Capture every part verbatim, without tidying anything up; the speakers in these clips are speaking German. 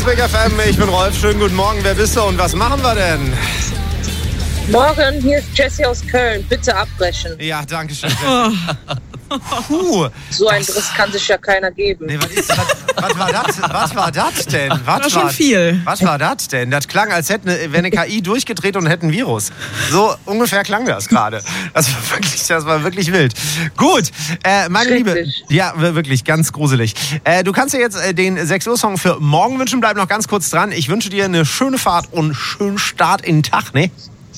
Big F M, ich bin Rolf. Schönen guten Morgen. Wer bist du und was machen wir denn? Morgen, hier ist Jessie aus Köln. Bitte abbrechen. Ja, danke schön. Puh, so ein Driss kann sich ja keiner geben. Nee, was, ist, was, was war das? Was war das denn? Was war schon viel. Was war das denn? Das klang, als hätte eine, wäre eine K I durchgedreht und hätte ein Virus. So ungefähr klang das gerade. Das war wirklich, das war wirklich wild. Gut, äh, meine Liebe. Ja, wirklich ganz gruselig. Äh, du kannst dir jetzt äh, den sechs Uhr Song für morgen wünschen. Bleib noch ganz kurz dran. Ich wünsche dir eine schöne Fahrt und einen schönen Start in den Tag, ne?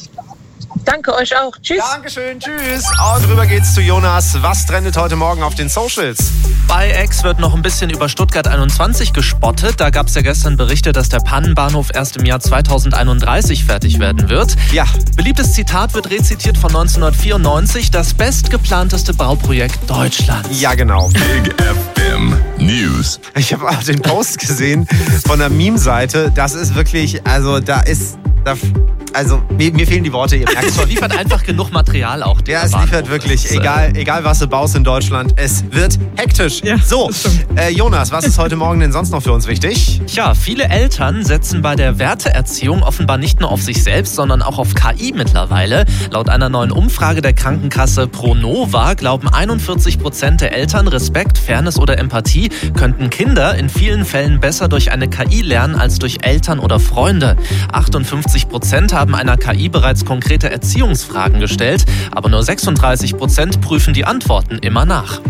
Danke euch auch. Tschüss. Dankeschön, tschüss. Und rüber geht's zu Jonas. Was trendet heute Morgen auf den Socials? Bei X wird noch ein bisschen über Stuttgart einundzwanzig gespottet. Da gab es ja gestern Berichte, dass der Pannenbahnhof erst im Jahr zweitausendeinunddreißig fertig werden wird. Ja. Beliebtes Zitat wird rezitiert von neunzehnhundertvierundneunzig. Das bestgeplanteste Bauprojekt Deutschlands. Ja, genau. Big F M News. Ich habe auch den Post gesehen von der Meme-Seite. Das ist wirklich, also da ist... Da Also, mir, mir fehlen die Worte. Ihr merkt es liefert einfach genug Material auch. Ja, es liefert Bahnhof. wirklich. Ist, egal, äh, egal, was du baust in Deutschland, es wird hektisch. Ja, so, äh, Jonas, was ist heute Morgen denn sonst noch für uns wichtig? Tja, viele Eltern setzen bei der Werteerziehung offenbar nicht nur auf sich selbst, sondern auch auf K I mittlerweile. Laut einer neuen Umfrage der Krankenkasse Pronova glauben einundvierzig Prozent der Eltern, Respekt, Fairness oder Empathie könnten Kinder in vielen Fällen besser durch eine K I lernen als durch Eltern oder Freunde. achtundfünfzig Prozent haben einer K I bereits konkrete Erziehungsfragen gestellt, aber nur sechsunddreißig Prozent prüfen die Antworten immer nach.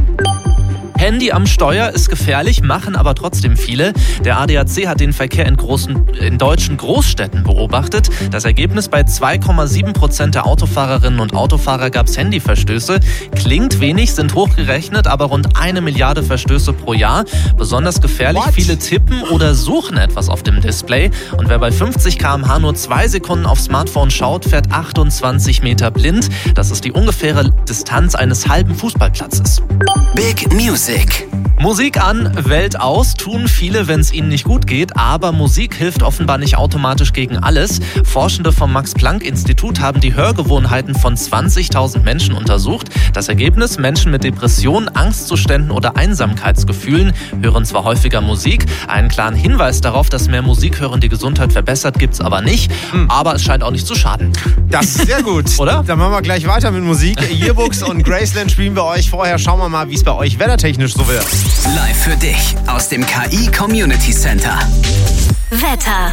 Handy am Steuer ist gefährlich, machen aber trotzdem viele. Der A D A C hat den Verkehr in, großen, in deutschen Großstädten beobachtet. Das Ergebnis: bei zwei Komma sieben Prozent der Autofahrerinnen und Autofahrer gab es Handyverstöße. Klingt wenig, sind hochgerechnet, aber rund eine Milliarde Verstöße pro Jahr. Besonders gefährlich: What? Viele tippen oder suchen etwas auf dem Display. Und wer bei fünfzig Kilometer pro Stunde nur zwei Sekunden aufs Smartphone schaut, fährt achtundzwanzig Meter blind. Das ist die ungefähre Distanz eines halben Fußballplatzes. Big Music. Musik an, Welt aus, tun viele, wenn es ihnen nicht gut geht, aber Musik hilft offenbar nicht automatisch gegen alles. Forschende vom Max-Planck-Institut haben die Hörgewohnheiten von zwanzigtausend Menschen untersucht. Das Ergebnis: Menschen mit Depressionen, Angstzuständen oder Einsamkeitsgefühlen hören zwar häufiger Musik, einen klaren Hinweis darauf, dass mehr Musik hören die Gesundheit verbessert, gibt's aber nicht. Hm. Aber es scheint auch nicht zu schaden. Das ist sehr gut. Oder? Dann machen wir gleich weiter mit Musik. Yearbooks und Graceland spielen wir euch. Vorher schauen wir mal, wie es bei euch wettertechnisch so wird. Live für dich aus dem K I Community Center. Wetter.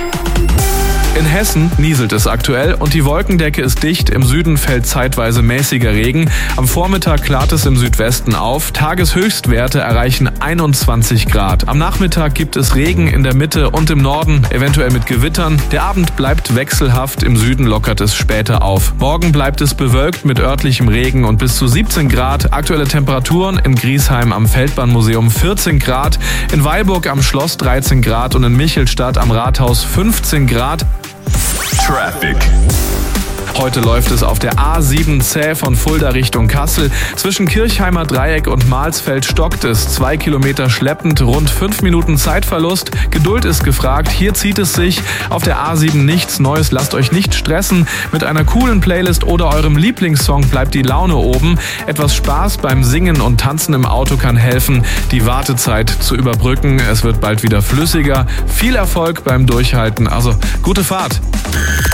In Hessen nieselt es aktuell und die Wolkendecke ist dicht. Im Süden fällt zeitweise mäßiger Regen. Am Vormittag klart es im Südwesten auf. Tageshöchstwerte erreichen einundzwanzig Grad. Am Nachmittag gibt es Regen in der Mitte und im Norden, eventuell mit Gewittern. Der Abend bleibt wechselhaft. Im Süden lockert es später auf. Morgen bleibt es bewölkt mit örtlichem Regen und bis zu siebzehn Grad. Aktuelle Temperaturen: in Griesheim am Feldbahnmuseum vierzehn Grad, in Weilburg am Schloss dreizehn Grad und in Michelstadt am Rathaus fünfzehn Grad. Traffic. Heute läuft es auf der A sieben zäh von Fulda Richtung Kassel. Zwischen Kirchheimer Dreieck und Mahlsfeld stockt es. Zwei Kilometer schleppend, rund fünf Minuten Zeitverlust. Geduld ist gefragt, hier zieht es sich. Auf der A sieben nichts Neues, lasst euch nicht stressen. Mit einer coolen Playlist oder eurem Lieblingssong bleibt die Laune oben. Etwas Spaß beim Singen und Tanzen im Auto kann helfen, die Wartezeit zu überbrücken. Es wird bald wieder flüssiger. Viel Erfolg beim Durchhalten, also gute Fahrt.